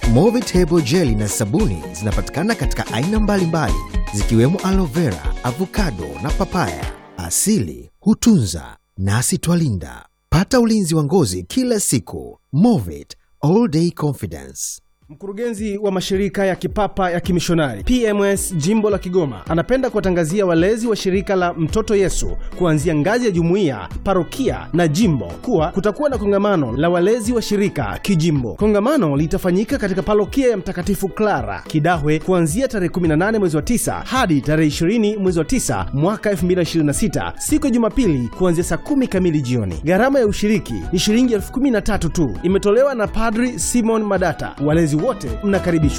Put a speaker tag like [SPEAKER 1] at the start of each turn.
[SPEAKER 1] Movitable Jelly na sabuni zinapatikana katika aina mbalimbali zikiwemo aloe vera, avocado na papaya. Asili hutunza nasi twalinda. Pata ulinzi wa ngozi kila siku. Movit All Day Confidence.
[SPEAKER 2] Mkurugenzi wa mashirika ya kipapa ya kimishonari PMS Jimbo la Kigoma anapenda kuwatangazia walezi wa shirika la Mtoto Yesu kuanzia ngazi ya jumuiya, parokia na jimbo kuwa kutakuwa na kongamano la walezi wa shirika kijimbo. Kongamano litafanyika katika parokia ya Mtakatifu Clara Kidahwe kuanzia tarehe 18 mwezi wa 9 hadi tarehe 20 mwezi wa 9 mwaka 2026, siku ya Jumapili kuanzia saa 10 kamili jioni. Gharama ya ushiriki ni shilingi 13,000 tu. Imetolewa na Padri Simon Madata. Walezi wote mnakaribishwa.